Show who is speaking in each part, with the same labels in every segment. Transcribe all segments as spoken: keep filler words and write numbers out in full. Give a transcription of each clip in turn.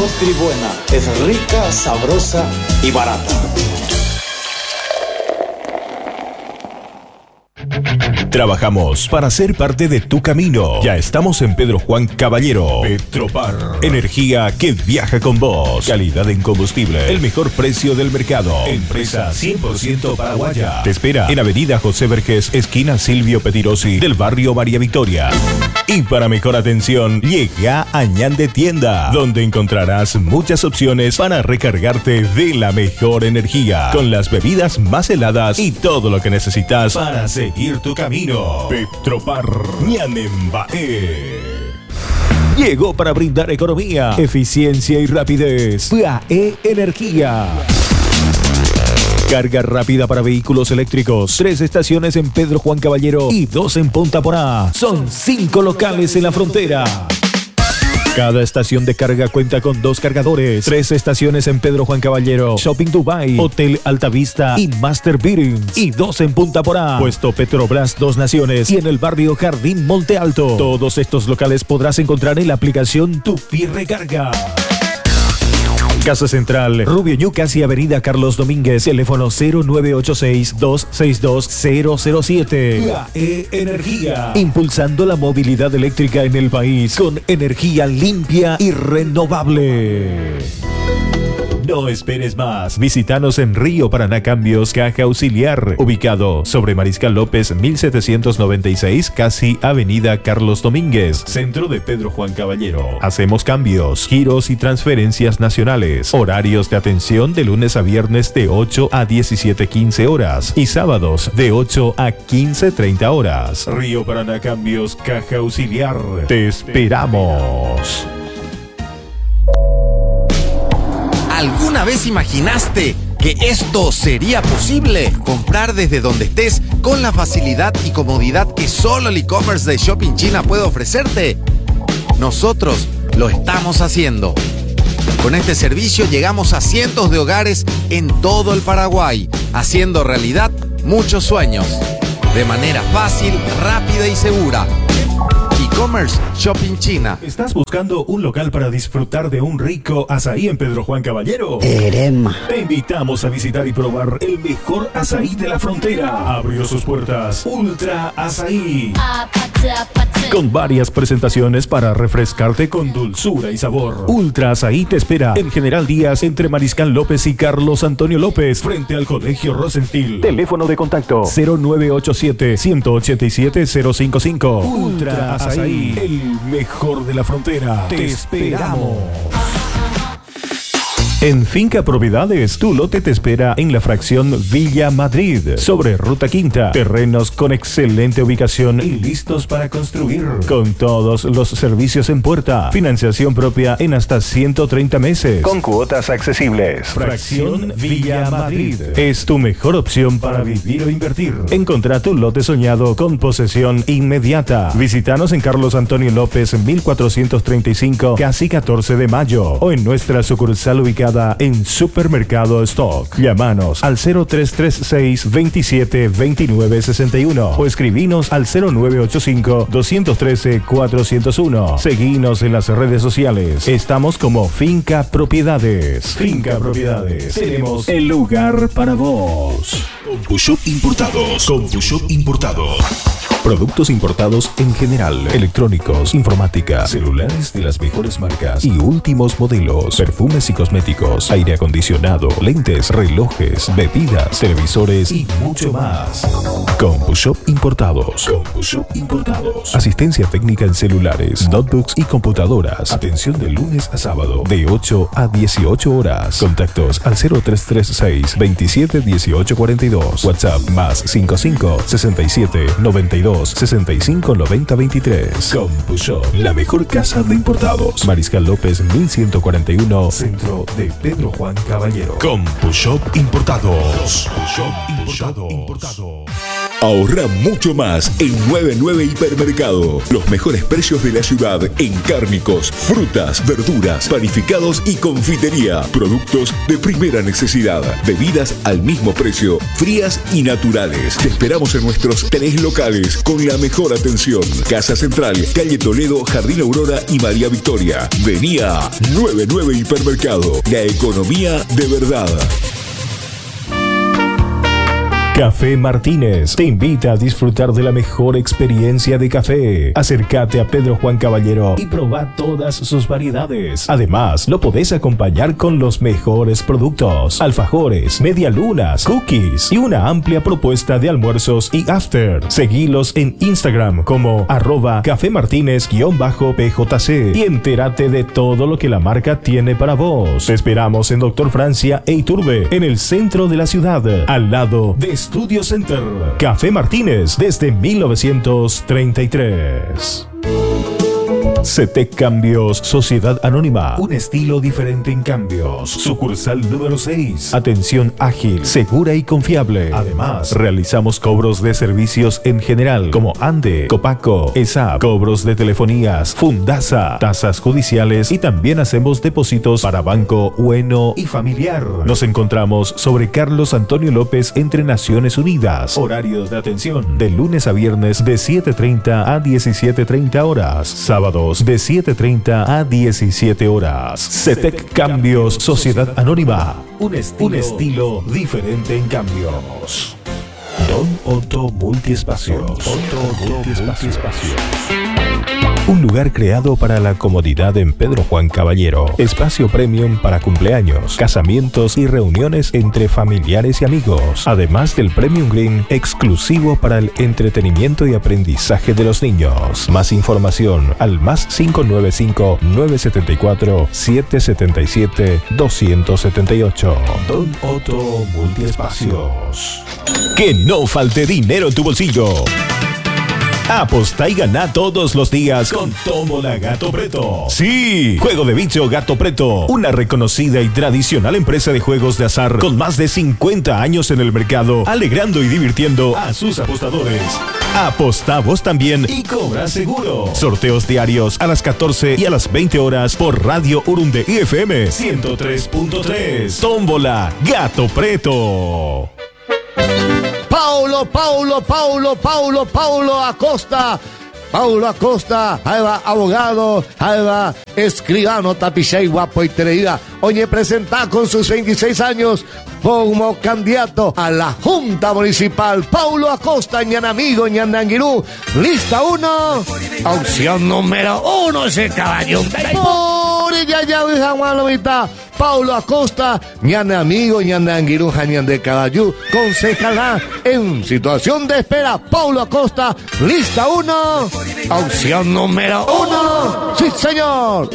Speaker 1: Nutribuena es rica, sabrosa y barata.
Speaker 2: Trabajamos para ser parte de tu camino. Ya estamos en Pedro Juan Caballero. Petropar. Energía que viaja con vos. Calidad en combustible. El mejor precio del mercado. Empresa cien por ciento paraguaya. Te espera en Avenida José Vergés, esquina Silvio Petirosi, del barrio María Victoria. Y para mejor atención, llega a Ñande Tienda, donde encontrarás muchas opciones para recargarte de la mejor energía, con las bebidas más heladas y todo lo que necesitas para seguir tu camino. Petropar Ñanembae. Llegó para brindar economía, eficiencia y rapidez. B A E Energía. Carga rápida para vehículos eléctricos. Tres estaciones en Pedro Juan Caballero y dos en Punta Porá. Son cinco locales en la frontera. Cada estación de carga cuenta con dos cargadores. Tres estaciones en Pedro Juan Caballero, Shopping Dubai, Hotel Altavista y Master Bearings. Y dos en Punta Porá, Puesto Petrobras Dos Naciones y en el barrio Jardín Monte Alto. Todos estos locales podrás encontrar en la aplicación Tupi Recarga. Casa Central, Rubio Ñu, casi Avenida Carlos Domínguez, teléfono cero nueve ocho seis, dos seis dos, cero cero siete. B A E Energía, impulsando la movilidad eléctrica en el país con energía limpia y renovable. No esperes más. Visítanos en Río Paraná Cambios, Caja Auxiliar, ubicado sobre Mariscal López mil setecientos noventa y seis, casi Avenida Carlos Domínguez, centro de Pedro Juan Caballero. Hacemos cambios, giros y transferencias nacionales. Horarios de atención de lunes a viernes de ocho a diecisiete quince horas y sábados de ocho a quince treinta horas. Río Paraná Cambios, Caja Auxiliar. Te esperamos.
Speaker 3: ¿Alguna vez imaginaste que esto sería posible? Comprar desde donde estés con la facilidad y comodidad que solo el e-commerce de Shopping China puede ofrecerte. Nosotros lo estamos haciendo. Con este servicio llegamos a cientos de hogares en todo el Paraguay, haciendo realidad muchos sueños. De manera fácil, rápida y segura. E-commerce Shopping China.
Speaker 2: ¿Estás buscando un local para disfrutar de un rico azaí en Pedro Juan Caballero?
Speaker 4: Erema.
Speaker 2: Te invitamos a visitar y probar el mejor azaí de la frontera. Abrió sus puertas Ultra Azaí, con varias presentaciones para refrescarte con dulzura y sabor. Ultra Azaí te espera en General Díaz, entre Mariscal López y Carlos Antonio López, frente al Colegio Rosenstiel. Teléfono de contacto cero nueve ocho siete, uno ocho siete, cero cinco cinco. Ultra Azaí, el mejor de la frontera. Te esperamos. En Finca Propiedades, tu lote te espera en la fracción Villa Madrid, sobre Ruta Quinta. Terrenos con excelente ubicación y listos para construir, con todos los servicios en puerta. Financiación propia en hasta ciento treinta meses, con cuotas accesibles. Fracción Villa Madrid es tu mejor opción para vivir o invertir. Encontrá tu lote soñado con posesión inmediata. Visítanos en Carlos Antonio López mil cuatrocientos treinta y cinco, casi catorce de mayo, o en nuestra sucursal ubicada en Supermercado Stock. Llámanos al cero tres tres seis, veintisiete, veintinueve sesenta y uno o escribinos al cero nueve ocho cinco, dos uno tres, cuatro cero uno. Seguinos en las redes sociales. Estamos como Finca Propiedades. Finca Propiedades. Tenemos el lugar para vos.
Speaker 5: CompuShop Importados. CompuShop Importados.
Speaker 2: Productos importados en general, electrónicos, informática, celulares de las mejores marcas y últimos modelos, perfumes y cosméticos, aire acondicionado, lentes, relojes, bebidas, televisores y mucho más. CompuShop Importados. CompuShop Importados. Asistencia técnica en celulares, notebooks y computadoras. Atención de lunes a sábado de ocho a dieciocho horas. Contactos al cero tres tres seis, veintisiete, dieciocho cuarenta y dos. WhatsApp más cincuenta y cinco, sesenta y siete, noventa y dos, sesenta y cinco, noventa, veintitrés. CompuShop, la mejor casa de importados. Mariscal López mil ciento cuarenta y uno, centro de Pedro Juan Caballero.
Speaker 5: CompuShop Importados. CompuShop Importados. Ahorra mucho más en noventa y nueve Hipermercado. Los mejores precios de la ciudad en cárnicos, frutas, verduras, panificados y confitería. Productos de primera necesidad. Bebidas al mismo precio, frías y naturales. Te esperamos en nuestros tres locales con la mejor atención. Casa Central, Calle Toledo, Jardín Aurora y María Victoria. Venía noventa y nueve Hipermercado. La economía de verdad.
Speaker 2: Café Martínez te invita a disfrutar de la mejor experiencia de café. Acércate a Pedro Juan Caballero y probá todas sus variedades. Además, lo podés acompañar con los mejores productos: alfajores, medialunas, cookies y una amplia propuesta de almuerzos y after. Seguilos en Instagram como arroba Café Martínez-P J C y entérate de todo lo que la marca tiene para vos. Te esperamos en Doctor Francia e Iturbe, en el centro de la ciudad, al lado de Studio Center. Café Martínez desde mil novecientos treinta y tres. CETEC Cambios Sociedad Anónima. Un estilo diferente en cambios. Sucursal número seis. Atención ágil, segura y confiable. Además, realizamos cobros de servicios en general como ANDE, Copaco, E S A P, cobros de telefonías, Fundasa, tasas judiciales y también hacemos depósitos para banco, bueno y familiar. Nos encontramos sobre Carlos Antonio López entre Naciones Unidas. Horarios de atención de lunes a viernes de siete treinta a diecisiete treinta horas. Sábados de siete treinta a diecisiete horas. CETEC Cambios Sociedad Anónima. Un estilo, un estilo diferente en cambios. Don Otto Multiespacios. Otto Multiespacios. Un lugar creado para la comodidad en Pedro Juan Caballero. Espacio premium para cumpleaños, casamientos y reuniones entre familiares y amigos. Además del Premium Green, exclusivo para el entretenimiento y aprendizaje de los niños. Más información al más cinco nueve cinco, nueve siete cuatro, siete siete siete, dos siete ocho. Don Otto Multiespacios. Que no falte dinero en tu bolsillo. Aposta y gana todos los días con Tómbola Gato Preto. Sí, Juego de Bicho Gato Preto, una reconocida y tradicional empresa de juegos de azar con más de cincuenta años en el mercado, alegrando y divirtiendo a sus apostadores. Apostá vos también y cobra seguro. Sorteos diarios a las catorce y a las veinte horas por Radio Urunde I F M ciento tres punto tres. Tómbola Gato Preto.
Speaker 4: Paulo, Paulo, Paulo, Paulo, Paulo Acosta. Paulo Acosta, ahí va, abogado, ahí va, escribano, tapichay, guapo y teleída. Oye, presenta con sus veintiséis años como candidato a la Junta Municipal. Paulo Acosta, ñanamigo, ñandanguirú. Lista uno. Opción número uno, ese caballo. Puri, ya, ya, hija, Juan Paulo Acosta, ñanamigo, ñandanguirú, jañan de caballú. Concejalá en situación de espera. Paulo Acosta, lista uno. Opción número uno. Sí, señor.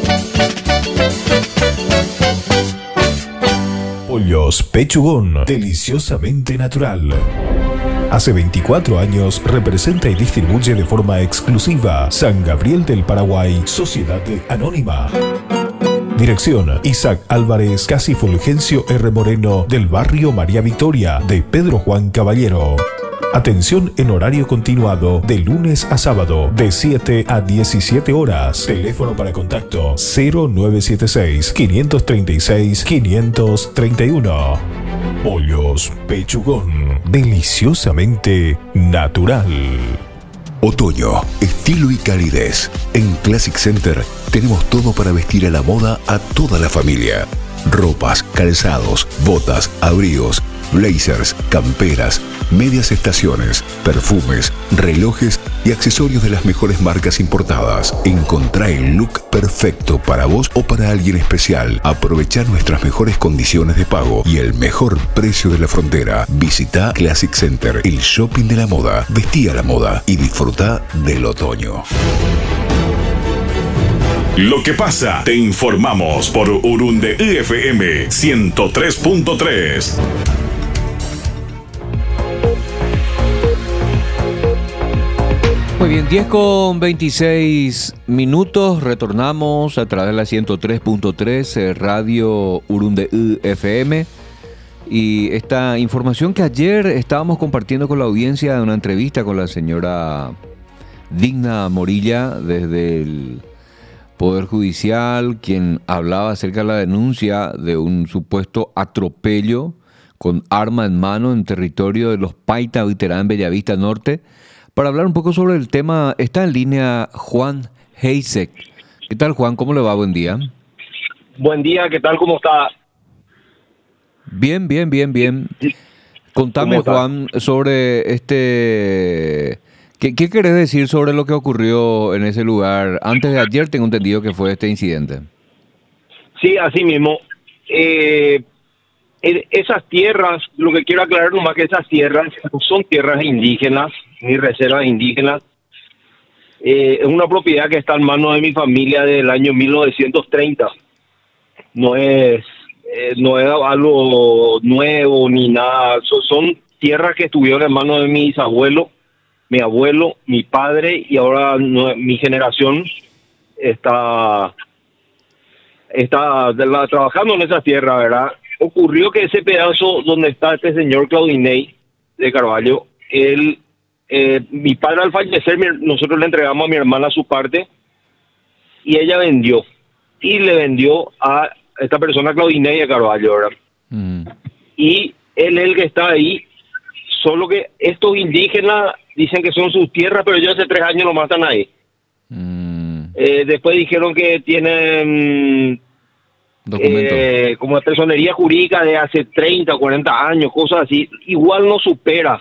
Speaker 2: Pollos Pechugón, deliciosamente natural. Hace veinticuatro años representa y distribuye de forma exclusiva San Gabriel del Paraguay, Sociedad Anónima. Dirección: Isaac Álvarez, Casi Fulgencio R. Moreno, del barrio María Victoria, de Pedro Juan Caballero. Atención en horario continuado de lunes a sábado de siete a diecisiete horas. Teléfono para contacto cero nueve siete seis, cinco tres seis, cinco tres uno. Pollos Pechugón, deliciosamente natural.
Speaker 5: Otoño, estilo y calidez. En Classic Center tenemos todo para vestir a la moda a toda la familia. Ropas, calzados, botas, abrigos, blazers, camperas, medias estaciones, perfumes, relojes y accesorios de las mejores marcas importadas. Encontrá el look perfecto para vos o para alguien especial. Aprovechá nuestras mejores condiciones de pago y el mejor precio de la frontera. Visita Classic Center, el shopping de la moda. Vestí a la moda y disfruta del otoño.
Speaker 6: Lo que pasa, te informamos por Urunde I F M ciento tres punto tres.
Speaker 7: Muy bien, diez con veintiséis minutos, retornamos a través de la ciento tres punto tres, Radio Urunde I F M. Y esta información que ayer estábamos compartiendo con la audiencia de una entrevista con la señora Digna Morilla desde el Poder Judicial, quien hablaba acerca de la denuncia de un supuesto atropello con arma en mano en territorio de los Paita Viterá en Bellavista Norte. Para hablar un poco sobre el tema, está en línea Juan Heisek. ¿Qué tal, Juan? ¿Cómo le va? Buen día.
Speaker 8: Buen día, ¿qué tal? ¿Cómo está?
Speaker 7: Bien, bien, bien, bien. Contame, Juan, sobre este... ¿Qué, ¿Qué querés decir sobre lo que ocurrió en ese lugar? Antes de ayer tengo entendido que fue este incidente.
Speaker 8: Sí, así mismo. Eh, esas tierras, lo que quiero aclarar nomás que esas tierras no son tierras indígenas, ni reservas indígenas. Eh, es una propiedad que está en manos de mi familia del año mil novecientos treinta. No es... Eh, no es algo nuevo ni nada, so, son tierras que estuvieron en manos de mis abuelos, mi abuelo, mi padre y ahora no, mi generación está, está de la, trabajando en esa tierra, ¿verdad? Ocurrió que ese pedazo donde está este señor Claudinei de Carvalho, él, eh, mi padre al fallecer, mi, nosotros le entregamos a mi hermana su parte y ella vendió, y le vendió a esta persona Claudinei de Carvalho, ¿verdad? Mm. Y él es el que está ahí, solo que estos indígenas dicen que son sus tierras, pero ellos hace tres años nomás están ahí. Mm. Eh, después dijeron que tienen eh, como personería jurídica de hace treinta, cuarenta años, cosas así. Igual no supera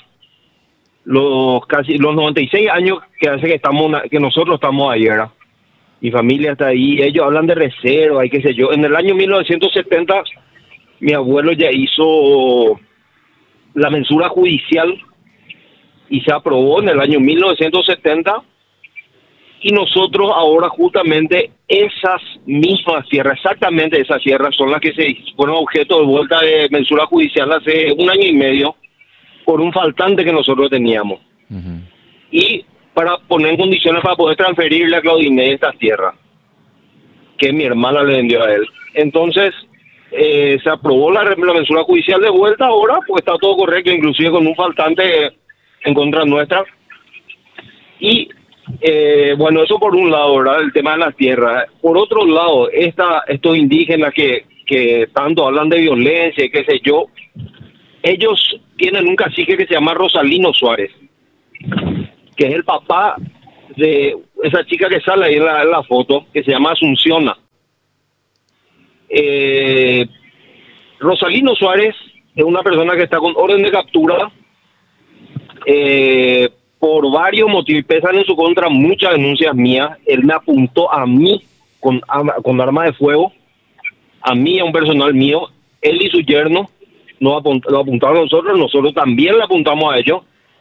Speaker 8: los casi los noventa y seis años que hace que estamos que nosotros estamos ahí, ¿verdad? Mi familia está ahí, ellos hablan de reserva y qué sé yo. En el año mil novecientos setenta, mi abuelo ya hizo la mensura judicial y se aprobó en el año mil novecientos setenta. Y nosotros ahora justamente esas mismas tierras, exactamente esas tierras, son las que se fueron objeto de vuelta de mensura judicial hace un año y medio por un faltante que nosotros teníamos. Uh-huh. Y para poner en condiciones para poder transferirle a Claudinei estas tierras que mi hermana le vendió a él. Entonces eh, se aprobó la, la mensura judicial de vuelta ahora, pues está todo correcto, inclusive con un faltante en contra nuestra. Y eh, bueno, eso por un lado, ¿verdad? El tema de las tierras. Por otro lado, esta, estos indígenas que, que tanto hablan de violencia y qué sé yo, ellos tienen un cacique que se llama Rosalino Suárez, que es el papá de esa chica que sale ahí en la, en la foto, que se llama Asuncióna. Eh, Rosalino Suárez es una persona que está con orden de captura eh, por varios motivos. Pesan en su contra muchas denuncias mías. Él me apuntó a mí con, con arma de fuego, a mí, a un personal mío. Él y su yerno nos apunt- lo apuntaron a nosotros, nosotros también le apuntamos a ellos.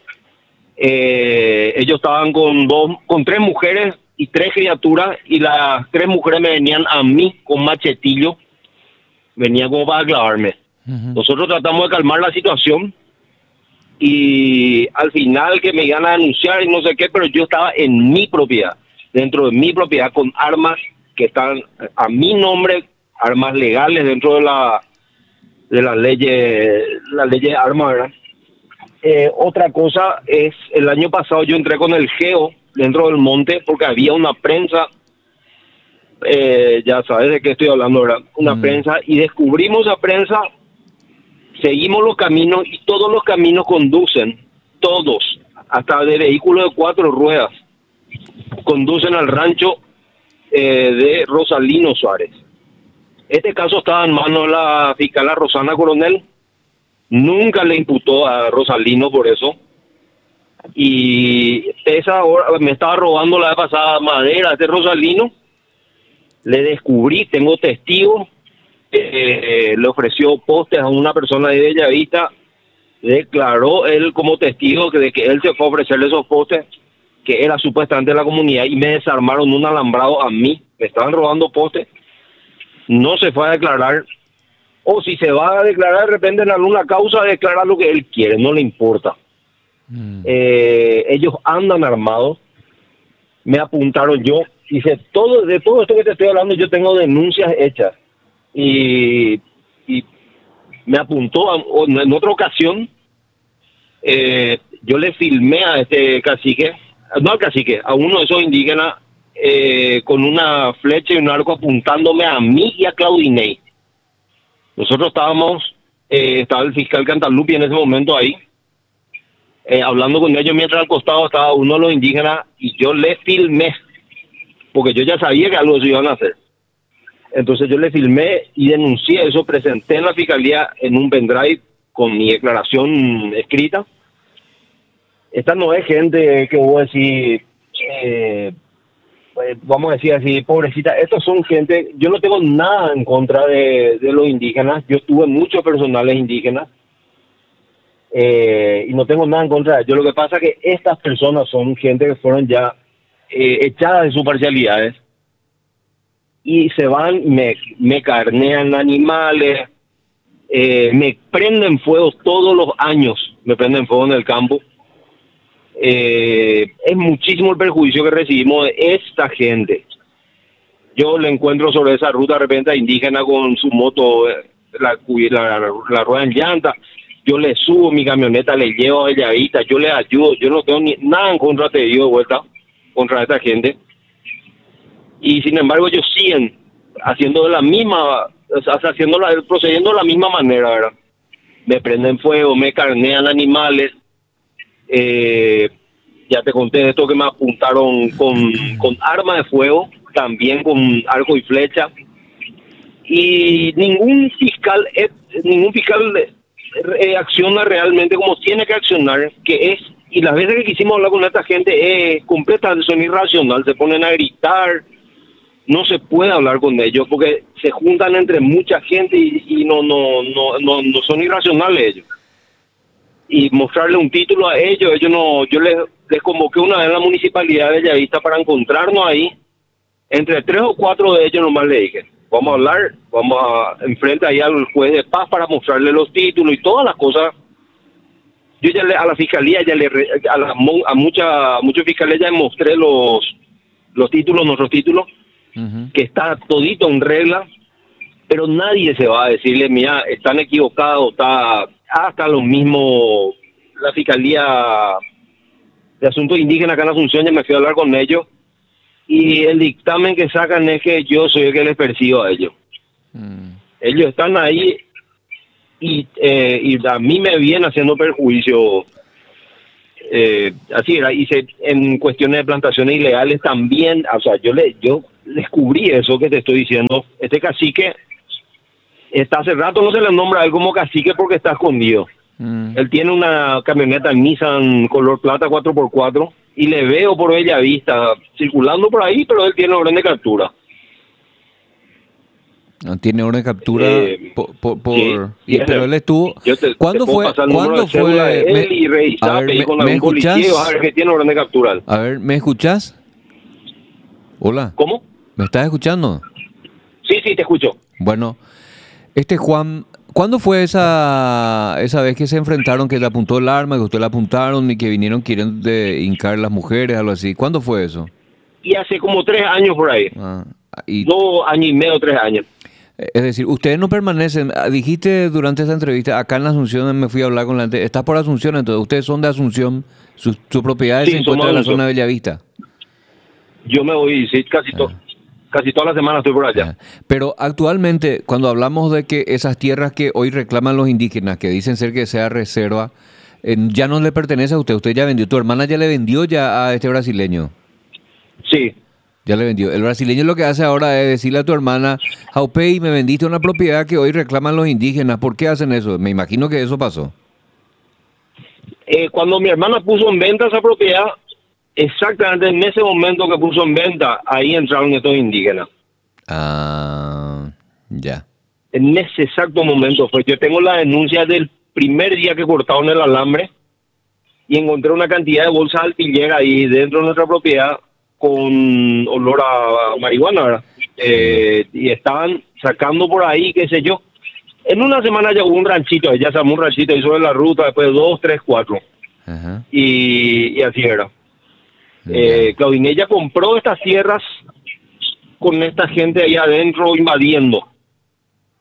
Speaker 8: Eh, ellos estaban con dos, con tres mujeres y tres criaturas, y las tres mujeres me venían a mí con machetillo, venían como para clavarme. Uh-huh. Nosotros tratamos de calmar la situación y al final que me iban a denunciar y no sé qué, pero yo estaba en mi propiedad, dentro de mi propiedad, con armas que están a mi nombre, armas legales dentro de la de las leyes, las leyes de armas, ¿verdad? Eh, otra cosa es, el año pasado yo entré con el GEO dentro del monte porque había una prensa, eh, ya sabes de qué estoy hablando, ¿verdad? Una mm. prensa, y descubrimos la prensa, seguimos los caminos y todos los caminos conducen, todos, hasta de vehículos de cuatro ruedas, conducen al rancho eh, de Rosalino Suárez. Este caso estaba en manos de la fiscal Rosana Coronel. Nunca le imputó a Rosalino por eso. Y esa hora me estaba robando la vez pasada madera de Rosalino. Le descubrí, tengo testigos. Eh, le ofreció postes a una persona de Bellavista. Declaró él como testigo que de que él se fue a ofrecerle esos postes, que era supuestamente de la comunidad, y me desarmaron un alambrado a mí. Me estaban robando postes. No se fue a declarar. O si se va a declarar de repente en alguna causa, declarar lo que él quiere, no le importa. Mm. Eh, ellos andan armados. Me apuntaron yo. Dice, todo, de todo esto que te estoy hablando, yo tengo denuncias hechas. Y, y me apuntó a, en otra ocasión, eh, yo le filmé a este cacique, no al cacique, a uno de esos indígenas, eh, con una flecha y un arco apuntándome a mí y a Claudinei. Nosotros estábamos, eh, estaba el fiscal Cantalupi en ese momento ahí, eh, hablando con ellos, mientras al costado estaba uno de los indígenas y yo le filmé, porque yo ya sabía que algo se iban a hacer. Entonces yo le filmé y denuncié eso, presenté en la fiscalía en un pendrive con mi declaración escrita. Esta no es gente que voy a decir, eh, pues, vamos a decir así, pobrecita. Estos son gente, yo no tengo nada en contra de, de los indígenas. Yo tuve muchos personales indígenas eh, y no tengo nada en contra de ellos. Lo que pasa es que estas personas son gente que fueron ya eh, echadas de sus parcialidades y se van, me, me carnean animales, eh, me prenden fuego todos los años, me prenden fuego en el campo. Eh, es muchísimo el perjuicio que recibimos de esta gente. Yo le encuentro sobre esa ruta de repente a indígena con su moto, la, la, la, la rueda en llanta, yo le subo mi camioneta, le llevo a Bellavista, yo le ayudo, yo no tengo ni, nada en contra de ellos de vuelta, contra esta gente. Y sin embargo ellos siguen haciendo de la misma, o sea, haciendo la, procediendo de la misma manera, ¿verdad? Me prenden fuego, me carnean animales. Eh, ya te conté de esto que me apuntaron con, con arma de fuego, también con arco y flecha. Y ningún fiscal, eh, ningún fiscal eh, acciona realmente como tiene que accionar, que es, y las veces que quisimos hablar con esta gente es completamente, son irracional, se ponen a gritar. No se puede hablar con ellos porque se juntan entre mucha gente y, y no, no, no, no, no son irracionales ellos. Y mostrarle un título a ellos, ellos no, yo les, les convoqué una vez en la municipalidad de Bellavista para encontrarnos ahí. Entre tres o cuatro de ellos nomás le dije, vamos a hablar, vamos a enfrente ahí al juez de paz para mostrarle los títulos y todas las cosas. Yo ya le, a la fiscalía, ya le, a, la, a mucha, muchos fiscales ya mostré los, los títulos, nuestros títulos. Uh-huh. Que está todito en regla, pero nadie se va a decirle, mira, están equivocados, está hasta lo mismo, la Fiscalía de Asuntos Indígenas acá en Asunción, ya me fui a hablar con ellos, y el dictamen que sacan es que yo soy el que les persigo a ellos. Uh-huh. Ellos están ahí, y, eh, y a mí me vienen haciendo perjuicio. Eh, así era, hice en cuestiones de plantaciones ilegales también, o sea, yo le yo descubrí eso que te estoy diciendo. Este cacique está hace rato, no se le nombra a él como cacique porque está escondido. Mm. Él tiene una camioneta Nissan color plata cuatro por cuatro y le veo por Bellavista circulando por ahí, pero él tiene orden de captura.
Speaker 7: No tiene orden de captura eh, por, por, por sí, y, pero él estuvo.
Speaker 8: Te,
Speaker 7: ¿Cuándo
Speaker 8: te
Speaker 7: fue? ¿Cuándo fue?
Speaker 8: Él me, y revisar
Speaker 7: me,
Speaker 8: con
Speaker 7: ¿me
Speaker 8: algún policía a ver que tiene orden de capturar.
Speaker 7: A ver, ¿me escuchás? Hola.
Speaker 8: ¿Cómo?
Speaker 7: ¿Me estás escuchando?
Speaker 8: Sí, sí, te escucho.
Speaker 7: Bueno, este Juan, ¿cuándo fue esa esa vez que se enfrentaron, que le apuntó el arma, que usted le apuntaron y que vinieron queriendo de hincar las mujeres, algo así? ¿Cuándo fue eso?
Speaker 8: Y hace como tres años por ahí.
Speaker 7: Ah, y...
Speaker 8: Dos años y medio, tres años.
Speaker 7: Es decir, ustedes no permanecen, dijiste durante esa entrevista, acá en la Asunción me fui a hablar con la gente, estás por Asunción, entonces ustedes son de Asunción, su, su propiedad
Speaker 8: sí,
Speaker 7: se encuentra en la zona de Bellavista.
Speaker 8: Yo me voy, sí, casi, to- ah. casi toda la semana estoy por allá.
Speaker 7: Ah. Pero actualmente, cuando hablamos de que esas tierras que hoy reclaman los indígenas, que dicen ser que sea reserva, eh, ya no le pertenece a usted, usted ya vendió, tu hermana ya le vendió ya a este brasileño.
Speaker 8: Sí.
Speaker 7: Ya le vendió. El brasileño lo que hace ahora es decirle a tu hermana, Jaupey, me vendiste una propiedad que hoy reclaman los indígenas. ¿Por qué hacen eso? Me imagino que eso pasó.
Speaker 8: Eh, cuando mi hermana puso en venta esa propiedad, exactamente en ese momento que puso en venta, ahí entraron estos indígenas.
Speaker 7: Ah, ya.
Speaker 8: En ese exacto momento fue. Yo tengo la denuncia del primer día que cortaron el alambre y encontré una cantidad de bolsas alpilleras ahí dentro de nuestra propiedad con olor a marihuana, ¿verdad? Eh, y estaban sacando por ahí, qué sé yo. En una semana ya hubo un ranchito, ya se armó un ranchito ahí sobre la ruta, después dos, tres, cuatro. Uh-huh. Y, y así era. Uh-huh. Eh, Claudinella compró estas tierras con esta gente ahí adentro invadiendo.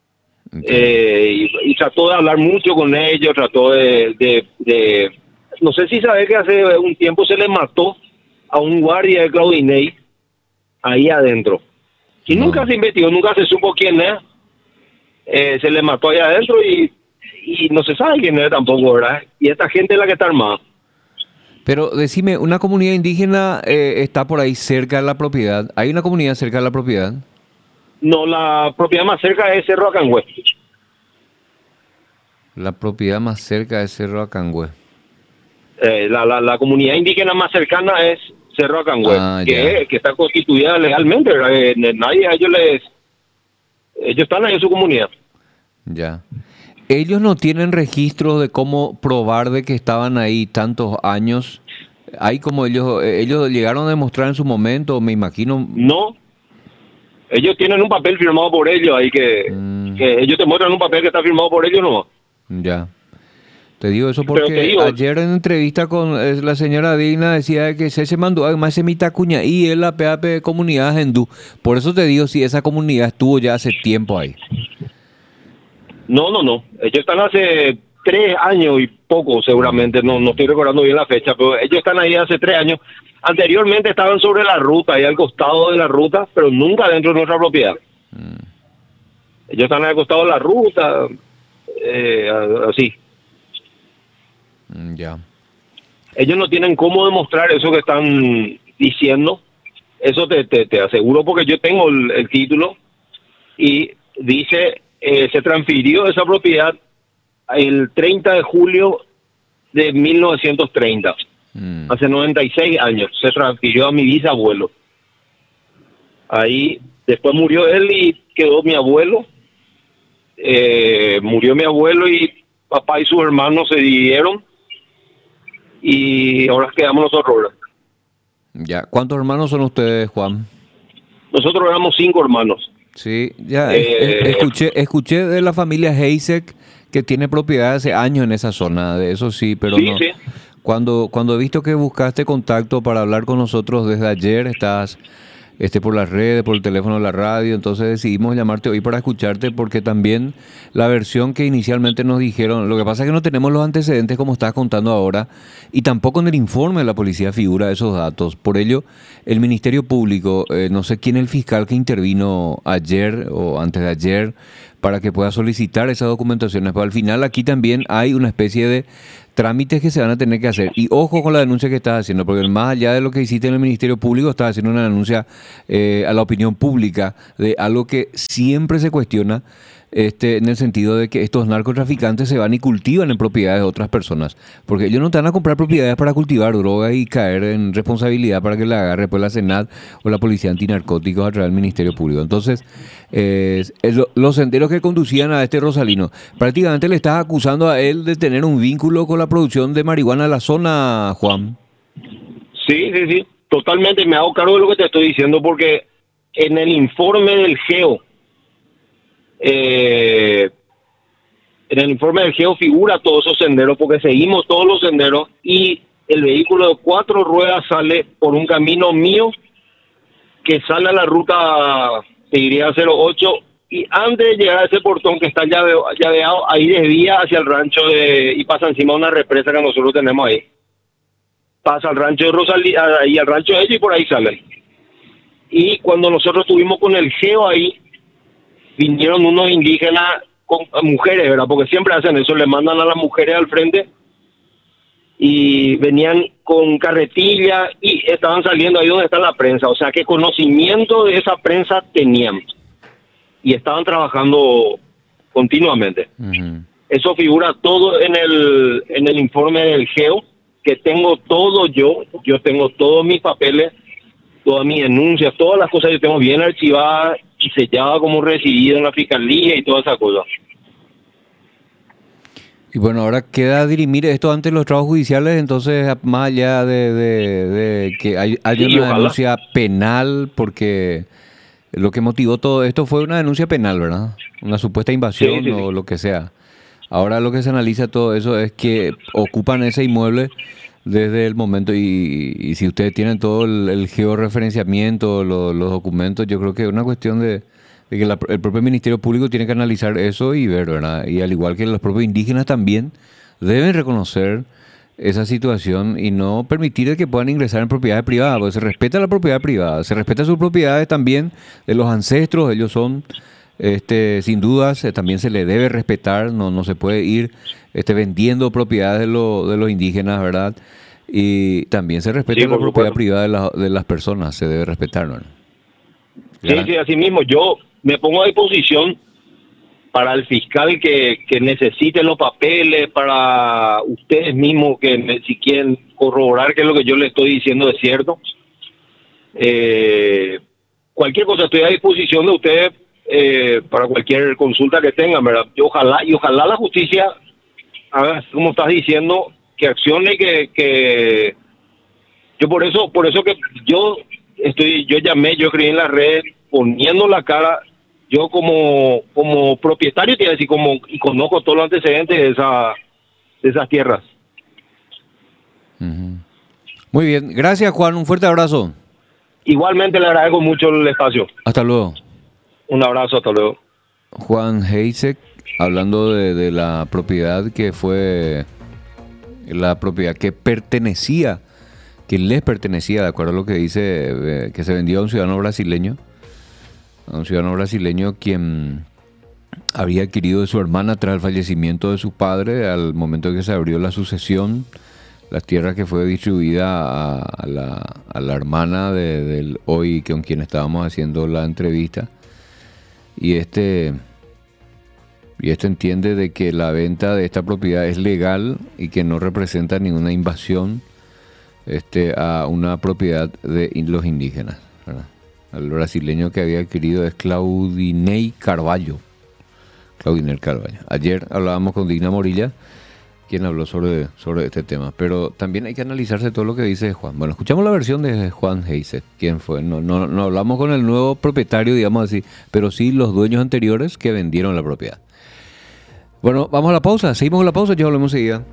Speaker 8: eh, y, y trató de hablar mucho con ellos, trató de, de, de no sé si sabes que hace un tiempo se le mató a un guardia de Claudinei ahí adentro. Y no. nunca se investigó, nunca se supo quién es. Eh, se le mató ahí adentro y, y no se sabe quién es tampoco, ¿verdad? Y esta gente es la que está armada.
Speaker 7: Pero decime, ¿una comunidad indígena eh, está por ahí cerca de la propiedad? ¿Hay una comunidad cerca de la propiedad?
Speaker 8: No, la propiedad más cerca es Cerro Acangüe.
Speaker 7: La propiedad más cerca es Cerro Acangüe.
Speaker 8: Eh, la, la, la comunidad indígena más cercana es Cerro Acangüe,
Speaker 7: ah,
Speaker 8: que, que está constituida legalmente, ¿verdad? Eh, nadie a ellos les... Ellos están ahí en su comunidad.
Speaker 7: Ya. ¿Ellos no tienen registros de cómo probar de que estaban ahí tantos años? ¿Hay como ellos ellos llegaron a demostrar en su momento, me imagino?
Speaker 8: No. Ellos tienen un papel firmado por ellos ahí que, mm. que ellos te muestran un papel que está firmado por ellos, ¿no?
Speaker 7: Ya. Te digo eso porque digo, ayer en entrevista con la señora Digna decía que se se mandó además se mita cuña y es la P A P comunidad hindú. Por eso te digo si esa comunidad estuvo ya hace tiempo ahí.
Speaker 8: No, no, no. Ellos están hace tres años y poco seguramente, no, no estoy recordando bien la fecha, pero ellos están ahí hace tres años. Anteriormente estaban sobre la ruta, ahí al costado de la ruta, pero nunca dentro de nuestra propiedad. Mm. Ellos están al costado de la ruta, eh, así.
Speaker 7: Mm, ya.
Speaker 8: Ellos no tienen cómo demostrar eso que están diciendo. Eso te, te, te aseguro porque yo tengo el, el título y dice... Eh, se transfirió esa propiedad el treinta de julio de mil novecientos treinta, mm. hace noventa y seis años, se transfirió a mi bisabuelo. Ahí, después murió él y quedó mi abuelo, eh, murió mi abuelo y papá y sus hermanos se dividieron y ahora quedamos nosotros.
Speaker 7: Ya, ¿cuántos hermanos son ustedes, Juan?
Speaker 8: Nosotros éramos cinco hermanos.
Speaker 7: Sí, ya eh, escuché escuché de la familia Heisek que tiene propiedad hace años en esa zona, de eso sí, pero
Speaker 8: sí,
Speaker 7: no.
Speaker 8: Sí.
Speaker 7: Cuando cuando he visto que buscaste contacto para hablar con nosotros desde ayer, estás este por las redes, por el teléfono de la radio, entonces decidimos llamarte hoy para escucharte porque también la versión que inicialmente nos dijeron, lo que pasa es que no tenemos los antecedentes como estás contando ahora y tampoco en el informe de la policía figura esos datos. Por ello, el Ministerio Público, eh, no sé quién es el fiscal que intervino ayer o antes de ayer para que pueda solicitar esas documentaciones, pero al final aquí también hay una especie de trámites que se van a tener que hacer. Y ojo con la denuncia que estás haciendo, porque más allá de lo que hiciste en el Ministerio Público, estás haciendo una denuncia eh, a la opinión pública de algo que siempre se cuestiona, este, en el sentido de que estos narcotraficantes se van y cultivan en propiedades de otras personas, porque ellos no te van a comprar propiedades para cultivar droga y caer en responsabilidad para que la agarre pues la Senat o la Policía Antinarcóticos a través del Ministerio Público. Entonces, eh, los senderos que conducían a este Rosalino, prácticamente le estás acusando a él de tener un vínculo con la producción de marihuana en la zona, Juan.
Speaker 8: Sí, sí, sí, totalmente me hago cargo de lo que te estoy diciendo, porque en el informe del GEO, Eh, en el informe del GEO figura todos esos senderos porque seguimos todos los senderos y el vehículo de cuatro ruedas sale por un camino mío que sale a la ruta, te diría cero ocho, y antes de llegar a ese portón que está llave, llaveado, ahí desvía hacia el rancho de, y pasa encima de una represa que nosotros tenemos ahí. Pasa al rancho de Rosalía, ahí al rancho de ellos y por ahí sale. Y cuando nosotros estuvimos con el GEO ahí, vinieron unos indígenas con mujeres, ¿verdad? Porque siempre hacen eso, le mandan a las mujeres al frente y venían con carretilla y estaban saliendo ahí donde está la prensa, o sea que conocimiento de esa prensa tenían y estaban trabajando continuamente. Uh-huh. Eso figura todo en el en el informe del GEO, que tengo todo yo, yo tengo todos mis papeles, todas mis denuncias, todas las cosas yo tengo bien archivadas y sellada como recibido en la fiscalía y todas esas cosas.
Speaker 7: Y bueno, ahora queda dirimir esto ante los trabajos judiciales, entonces más allá de, de, de que hay, hay sí, una ojalá. denuncia penal, porque lo que motivó todo esto fue una denuncia penal, ¿verdad? Una supuesta invasión sí, sí, o sí. lo que sea. Ahora lo que se analiza todo eso es que ocupan ese inmueble desde el momento, y, y si ustedes tienen todo el, el georreferenciamiento, lo, los documentos, yo creo que es una cuestión de, de que la, el propio Ministerio Público tiene que analizar eso y ver, ¿verdad? Y al igual que los propios indígenas también deben reconocer esa situación y no permitir que puedan ingresar en propiedades privadas, porque se respeta la propiedad privada, se respeta sus propiedades también de los ancestros, ellos son, este, sin dudas, eh, también se le debe respetar, no, no se puede ir este, vendiendo propiedades de, lo, de los indígenas, ¿verdad? Y también se respeta
Speaker 8: Sí,
Speaker 7: la
Speaker 8: por
Speaker 7: propiedad
Speaker 8: supuesto.
Speaker 7: privada de, la- de las personas, se debe respetar, ¿no?
Speaker 8: Sí,
Speaker 7: Ya.
Speaker 8: sí, así mismo. Yo me pongo a disposición para el fiscal que, que necesite los papeles, para ustedes mismos que me- si quieren corroborar que lo que yo le estoy diciendo es cierto. Eh, cualquier cosa, estoy a disposición de ustedes eh, para cualquier consulta que tengan, ¿verdad? Y ojalá, y ojalá la justicia, haga, como estás diciendo, que accione, que, que yo por eso, por eso que yo estoy, yo llamé, yo escribí en la red poniendo la cara. Yo como como propietario, te iba a decir, como, y conozco todos los antecedentes de, esa, de esas tierras.
Speaker 7: Ujú. Muy bien, gracias Juan, un fuerte abrazo.
Speaker 8: Igualmente le agradezco mucho el espacio.
Speaker 7: Hasta luego.
Speaker 8: Un abrazo, hasta luego.
Speaker 7: Juan Heisek, hablando de, de la propiedad que fue la propiedad que pertenecía, que les pertenecía, de acuerdo a lo que dice, eh, que se vendió a un ciudadano brasileño, a un ciudadano brasileño quien había adquirido de su hermana tras el fallecimiento de su padre, al momento en que se abrió la sucesión, las tierras que fue distribuida a, a, la, a la hermana de, del hoy con quien estábamos haciendo la entrevista. Y este, y este entiende de que la venta de esta propiedad es legal y que no representa ninguna invasión este, a una propiedad de los indígenas, ¿verdad? El brasileño que había adquirido es Claudinei Carvalho. Claudinei Carvalho. Ayer hablábamos con Digna Morilla, quien habló sobre, sobre este tema. Pero también hay que analizarse todo lo que dice Juan. Bueno, escuchamos la versión de Juan Heisek. ¿Quién fue? No, no, no hablamos con el nuevo propietario, digamos así, pero sí los dueños anteriores que vendieron la propiedad. Bueno, vamos a la pausa. Seguimos con la pausa, ya volvemos enseguida.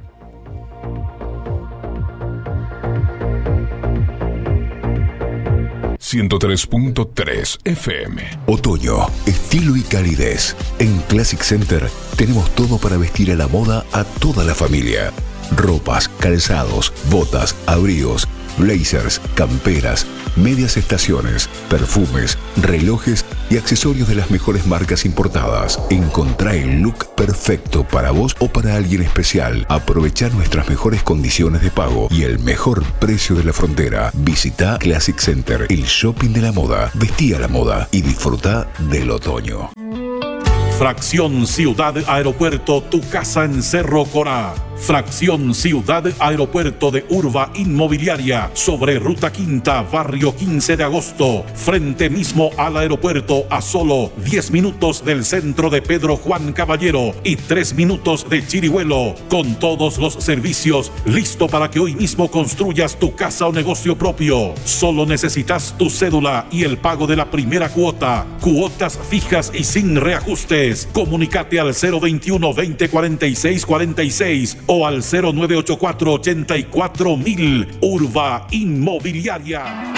Speaker 6: ciento tres punto tres F M.
Speaker 5: Otoño, estilo y calidez. En Classic Center tenemos todo para vestir a la moda a toda la familia. Ropas, calzados, botas, abrigos, blazers, camperas, medias estaciones, perfumes, relojes y accesorios de las mejores marcas importadas. Encontrá el look perfecto para vos o para alguien especial. Aprovechá nuestras mejores condiciones de pago y el mejor precio de la frontera. Visita Classic Center, el shopping de la moda. Vestí a la moda y disfruta del otoño.
Speaker 6: Fracción Ciudad Aeropuerto, tu casa en Cerro Corá. Fracción Ciudad Aeropuerto de Urba Inmobiliaria, sobre Ruta Quinta, barrio quince de agosto, frente mismo al aeropuerto, a solo diez minutos del centro de Pedro Juan Caballero y tres minutos de Chirihuelo, con todos los servicios, listo para que hoy mismo construyas tu casa o negocio propio. Solo necesitas tu cédula y el pago de la primera cuota, cuotas fijas y sin reajustes. Comunícate al cero veintiuno, veinte, cuarenta y seis, cuarenta y seis o al cero nueve ocho cuatro, ochenta y cuatro mil. Urba Inmobiliaria.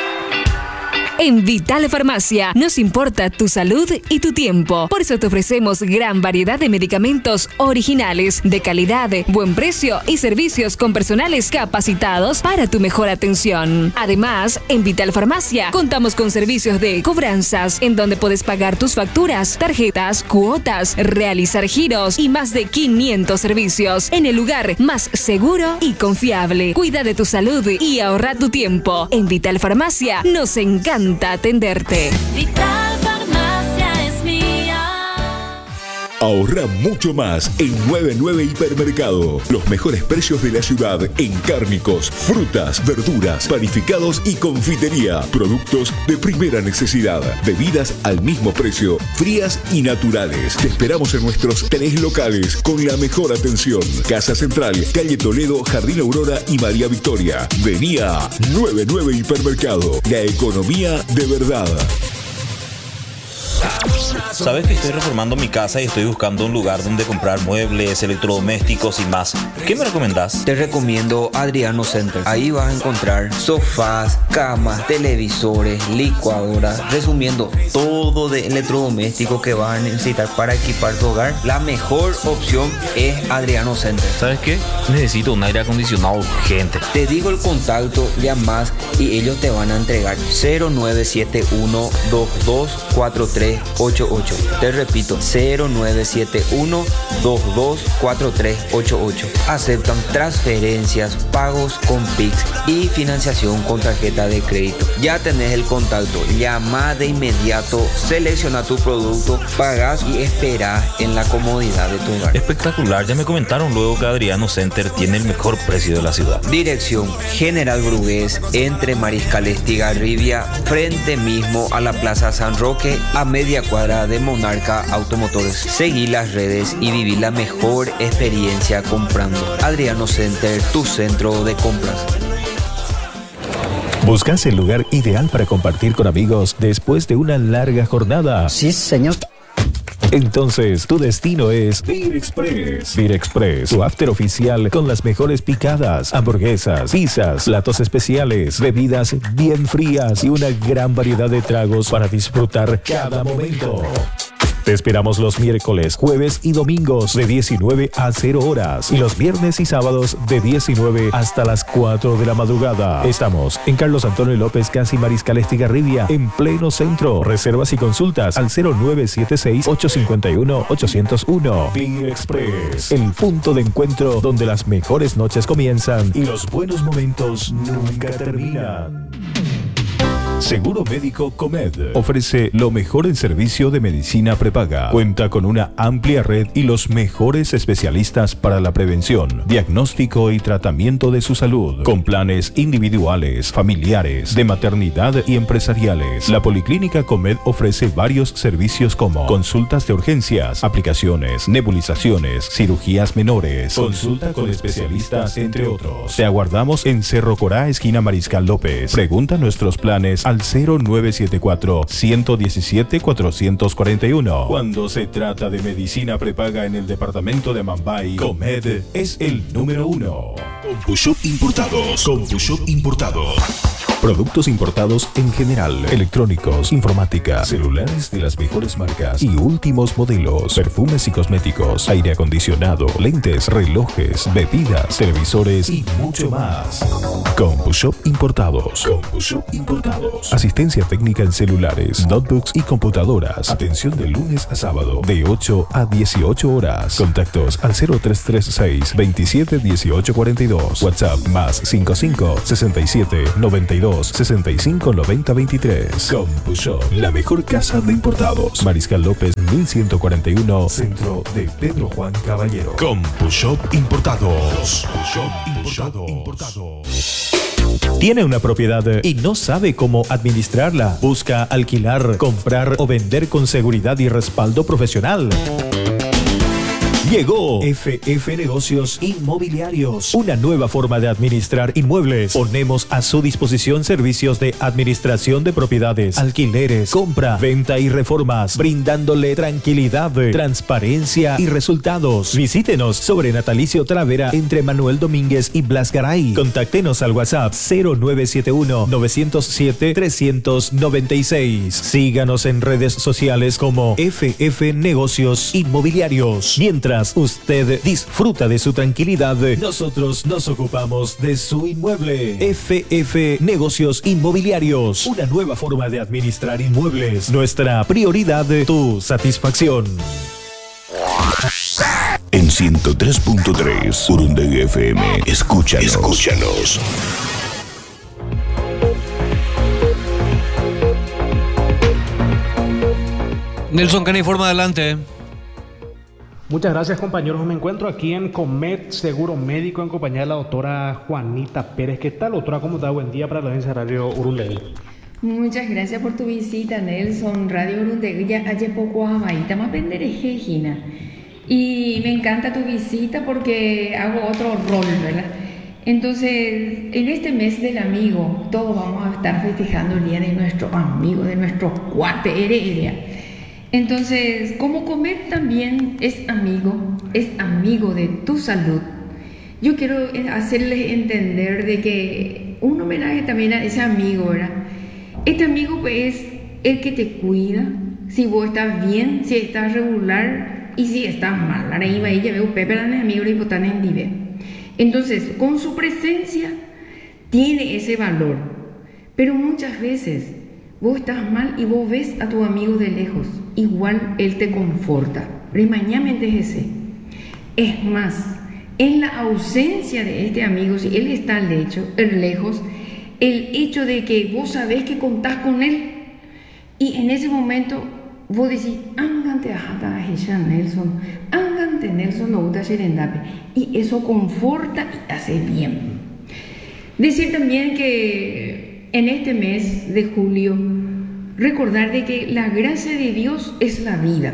Speaker 9: En Vital Farmacia nos importa tu salud y tu tiempo. Por eso te ofrecemos gran variedad de medicamentos originales, de calidad, buen precio y servicios con personales capacitados para tu mejor atención. Además, en Vital Farmacia contamos con servicios de cobranzas, en donde puedes pagar tus facturas, tarjetas, cuotas, realizar giros y más de quinientos servicios en el lugar más seguro y confiable. Cuida de tu salud y ahorra tu tiempo. En Vital Farmacia nos encanta atenderte.
Speaker 10: Vital Farmacia es mía.
Speaker 5: Ahorra mucho más en nueve nueve Hipermercado. Los mejores precios de la ciudad en cárnicos, frutas, verduras, panificados y confitería. Productos de primera necesidad. Bebidas al mismo precio, frías y naturales. Te esperamos en nuestros tres locales con la mejor atención. Casa Central, Calle Toledo, Jardín Aurora y María Victoria. Vení a nueve nueve Hipermercado. La economía de verdad.
Speaker 11: Sabes que estoy reformando mi casa y estoy buscando un lugar donde comprar muebles, electrodomésticos y más. ¿Qué me recomendás?
Speaker 12: Te recomiendo Adriano Center. Ahí vas a encontrar sofás, camas, televisores, licuadoras, resumiendo todo de electrodomésticos que vas a necesitar para equipar tu hogar. La mejor opción es Adriano Center.
Speaker 11: ¿Sabes qué? Necesito un aire acondicionado urgente.
Speaker 12: Te digo el contacto, llamas y ellos te van a entregar. Cero nueve siete uno dos dos cuatro tres ocho ocho. Te repito, cero nueve siete uno dos dos cuatro tres ocho ocho. Aceptan transferencias, pagos con Pix y financiación con tarjeta de crédito. Ya tenés el contacto, llama de inmediato, selecciona tu producto, pagas y esperás en la comodidad de tu hogar.
Speaker 11: Espectacular, ya me comentaron luego que Adriano Center tiene el mejor precio de la ciudad.
Speaker 12: Dirección General Brugués, entre Mariscal Estigarribia, frente mismo a la Plaza San Roque, a media cuadra de Monarca Automotores. Seguí las redes y viví la mejor experiencia comprando. Adriano Center, tu centro de compras.
Speaker 2: ¿Buscas el lugar ideal para compartir con amigos después de una larga jornada?
Speaker 13: Sí, señor.
Speaker 2: Entonces, tu destino es Beer Express. Beer Express, tu after oficial con las mejores picadas, hamburguesas, pizzas, platos especiales, bebidas bien frías y una gran variedad de tragos para disfrutar cada momento. Te esperamos los miércoles, jueves y domingos de diecinueve a cero horas y los viernes y sábados de diecinueve hasta las cuatro de la madrugada. Estamos en Carlos Antonio López, casi Mariscal Estigarribia, en pleno centro. Reservas y consultas al cero nueve siete seis ocho cinco uno ocho cero uno. Beer Express, el punto de encuentro donde las mejores noches comienzan y los buenos momentos nunca terminan. Seguro Médico Comed ofrece lo mejor en servicio de medicina prepaga. Cuenta con una amplia red y los mejores especialistas para la prevención, diagnóstico y tratamiento de su salud, con planes individuales, familiares, de maternidad y empresariales. La Policlínica Comed ofrece varios servicios como consultas de urgencias, aplicaciones, nebulizaciones, cirugías menores, consulta con especialistas, entre otros. Te aguardamos en Cerro Corá, esquina Mariscal López. Pregunta nuestros planes al cero nueve siete cuatro uno uno siete cuatro cuatro uno. Cuando se trata de medicina prepaga en el departamento de Mambay, Comed es el número uno.
Speaker 5: CompuShop Importados. CompuShop Importados.
Speaker 2: Productos importados en general, electrónicos, informática, celulares de las mejores marcas y últimos modelos, perfumes y cosméticos, aire acondicionado, lentes, relojes, bebidas, televisores y mucho más. CompuShop Importados. CompuShop Importados. Asistencia técnica en celulares, notebooks y computadoras. Atención de lunes a sábado de ocho a dieciocho horas. Contactos al cero tres tres seis veintisiete dieciocho cuarenta y dos. WhatsApp más cincuenta y cinco sesenta y siete noventa y dos sesenta y cinco noventa veintitrés. CompuShop, la mejor casa de importados. Mariscal López mil ciento cuarenta y uno, centro de Pedro Juan Caballero.
Speaker 5: CompuShop Importados. CompuShop
Speaker 2: Importados. Tiene una propiedad y no sabe cómo administrarla. Busca alquilar, comprar o vender con seguridad y respaldo profesional. Llegó F F Negocios Inmobiliarios, una nueva forma de administrar inmuebles. Ponemos a su disposición servicios de administración de propiedades, alquileres, compra, venta y reformas, brindándole tranquilidad, transparencia y resultados. Visítenos sobre Natalicio Talavera entre Manuel Domínguez y Blas Garay. Contáctenos al WhatsApp cero nueve siete uno nueve cero siete tres nueve seis. Síganos en redes sociales como F F Negocios Inmobiliarios. Mientras usted disfruta de su tranquilidad, nosotros nos ocupamos de su inmueble. F F Negocios Inmobiliarios, una nueva forma de administrar inmuebles. Nuestra prioridad, tu satisfacción.
Speaker 5: En ciento tres punto tres, Urundeg F M. Escúchanos. Escúchanos.
Speaker 14: Nelson Cana informa, adelante.
Speaker 15: Muchas gracias, compañeros. Me encuentro aquí en Comed Seguro Médico en compañía de la doctora Juanita Pérez. ¿Qué tal, doctora? ¿Cómo está? Buen día para la audiencia de Radio Urundeg.
Speaker 16: Muchas gracias por tu visita, Nelson. Radio Urundeg ya hace poco amaita más penderejejina. Y me encanta tu visita porque hago otro rol, ¿verdad? Entonces, en este mes del amigo, todos vamos a estar festejando el día de nuestro amigo, de nuestro cuate Heredia. Entonces, como Comet también es amigo, es amigo de tu salud, yo quiero hacerles entender de que un homenaje también a ese amigo, ¿verdad? Este amigo pues es el que te cuida, si vos estás bien, si estás regular y si estás mal. Ahora iba ella veo Pepe la amigo y botan en vive. Entonces, con su presencia tiene ese valor. Pero muchas veces vos estás mal y vos ves a tu amigo de lejos, igual él te conforta. Rimañamente es ese. Es más, en la ausencia de este amigo, si él está lecho, lejos, el hecho de que vos sabés que contás con él y en ese momento vos decís, ángante ajata a Nelson, ángante Nelson no gusta Sherendape, y eso conforta y hace bien. Decir también que en este mes de julio, recordar de que la gracia de Dios es la vida.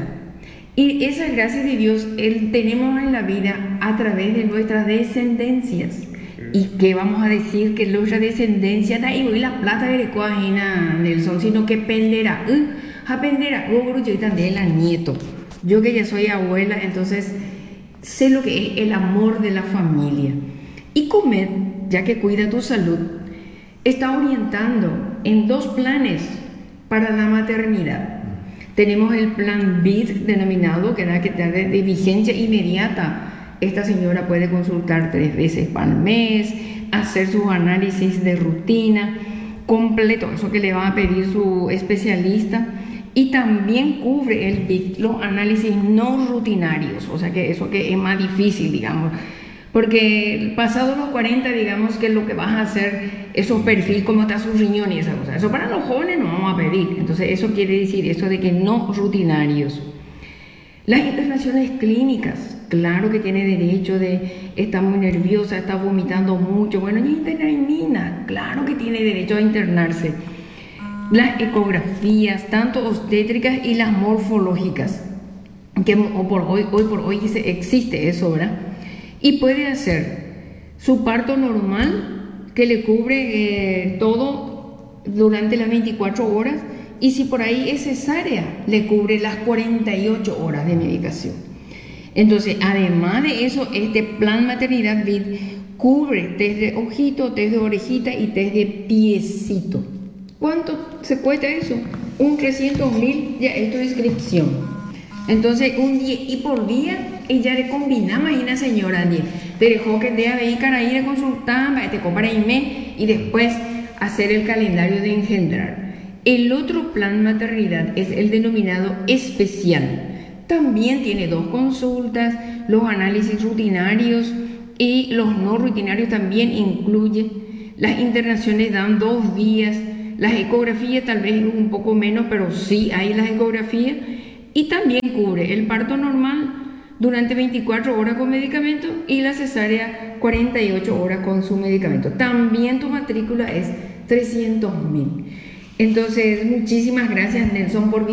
Speaker 16: Y esa gracia de Dios él, tenemos en la vida a través de nuestras descendencias. Y que vamos a decir que nuestra descendencia, da igual la plata de Coajina Nelson, sino que penderá, uh, a penderá, de la nieto. Yo que ya soy abuela, entonces sé lo que es el amor de la familia. Y Comet, ya que cuida tu salud, está orientando en dos planes para la maternidad. Tenemos el plan B I D denominado, que era que de, de vigencia inmediata. Esta señora puede consultar tres veces al mes, hacer sus análisis de rutina completo, eso que le va a pedir su especialista, y también cubre el B I D los análisis no rutinarios, o sea que eso que es más difícil, digamos, porque pasado los cuarenta, digamos que lo que vas a hacer, esos perfiles, cómo está su riñón y esa cosa, eso para los jóvenes no vamos a pedir. Entonces eso quiere decir eso de que no rutinarios. Las internaciones clínicas, claro que tiene derecho de estar muy nerviosa, está vomitando mucho, bueno, ni internarina, claro que tiene derecho a internarse. Las ecografías, tanto obstétricas y las morfológicas, que por hoy, hoy por hoy existe eso, ¿verdad? Y puede hacer su parto normal, que le cubre eh, todo durante las veinticuatro horas, y si por ahí es cesárea, le cubre las cuarenta y ocho horas de medicación. Entonces, además de eso, este plan maternidad B I D cubre test de ojito, test de orejita y test de piecito. ¿Cuánto se cuesta eso? Un trescientos mil, ya es tu inscripción. Entonces, un día y por día, ella le combina, imagina señora, te dejó que te ahí cara ir a consultar, te compra email y después hacer el calendario de engendrar. El otro plan maternidad es el denominado especial. También tiene dos consultas, los análisis rutinarios y los no rutinarios también incluye. Las internaciones dan dos días, las ecografías tal vez un poco menos, pero sí hay las ecografías. Y también cubre el parto normal durante veinticuatro horas con medicamento y la cesárea cuarenta y ocho horas con su medicamento. También tu matrícula es trescientos mil. Entonces, muchísimas gracias, Nelson, por